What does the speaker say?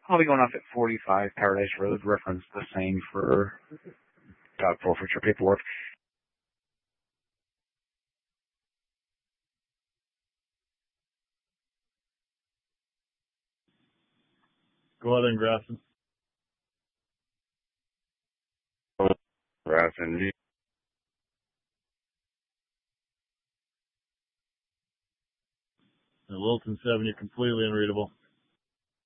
I'll be going off at 45 Paradise Road, reference the same for dog forfeiture paperwork. Go ahead and Grafton. Grafton. Wilton 7, you're completely unreadable.